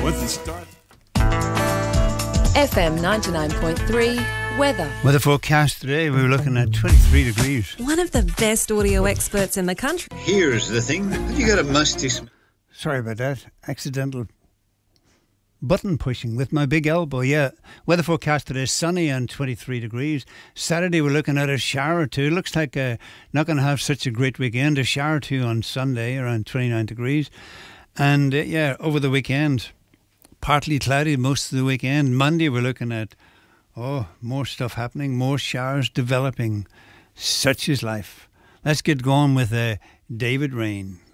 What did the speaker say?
with the start. FM 99.3 weather. Weather forecast today, we were looking at 23 degrees. One of the best audio experts in the country. Here's the thing. Have you got a musty smell? Sorry about that. Accidental button pushing with my big elbow. Yeah, weather forecast today, sunny and 23 degrees. Saturday we're looking at a shower or two. Looks like not going to have such a great weekend. A shower or two on Sunday, around 29 degrees. And over the weekend, partly cloudy most of the weekend. Monday we're looking at more stuff happening, more showers developing. Such is life. Let's get going with David Rain.